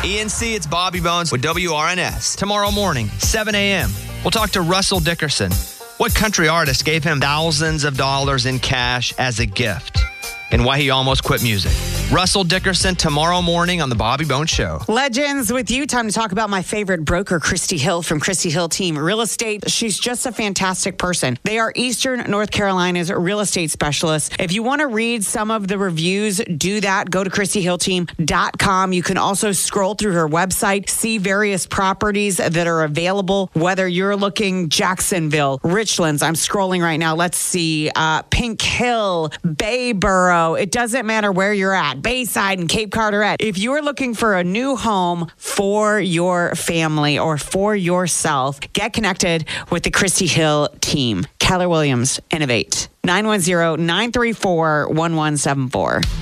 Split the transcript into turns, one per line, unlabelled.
ENC, it's Bobby Bones with WRNS. Tomorrow morning, 7 a.m., we'll talk to Russell Dickerson. What country artist gave him thousands of dollars in cash as a gift? And why he almost quit music. Russell Dickerson tomorrow morning on the Bobby Bones Show.
Legends with you. Time to talk about my favorite broker, Christy Hill from Christy Hill Team Real Estate. She's just a fantastic person. They are Eastern North Carolina's real estate specialists. If you want to read some of the reviews, do that. Go to ChristyHillTeam.com. You can also scroll through her website, see various properties that are available, whether you're looking Jacksonville, Richlands. I'm scrolling right now. Let's see. Pink Hill, Bayboro. It doesn't matter where you're at, Bayside and Cape Carteret. If you're looking for a new home for your family or for yourself, get connected with the Christy Hill team. Keller Williams, Innovate. 910-934-1174.